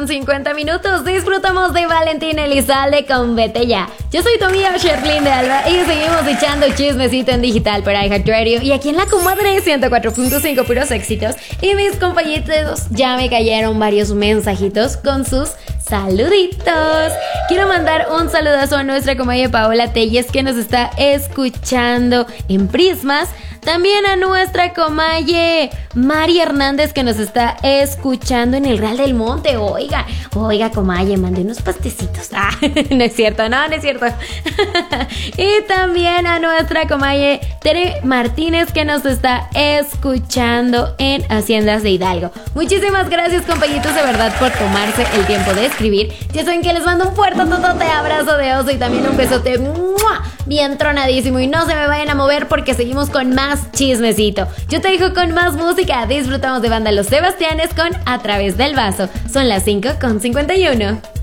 5:50. Disfrutamos de Valentín Elizalde con Vete Ya. Yo soy tu amiga Sherlyn de Alba y seguimos echando chismecito en digital para iHeartRadio y aquí en La Comadre 104.5 puros éxitos. Y mis compañeros ya me cayeron varios mensajitos con sus saluditos. Quiero mandar un saludazo a nuestra comadre Paola Telles que nos está escuchando en Prismas. También a nuestra comadre Mari Hernández que nos está escuchando en el Real del Monte. Oiga, comadre, mandé unos pastecitos. No es cierto. Y también a nuestra comadre Tere Martínez que nos está escuchando en Haciendas de Hidalgo. Muchísimas gracias, compañitos, de verdad, por tomarse el tiempo de escribir. Ya saben que les mando un fuerte totote abrazo de oso y también un besote bien tronadísimo. Y no se me vayan a mover porque seguimos con más chismecito. Yo te dejo con más música. Disfrutamos de banda Los Sebastianes con A Través del Vaso. Son las 5:51.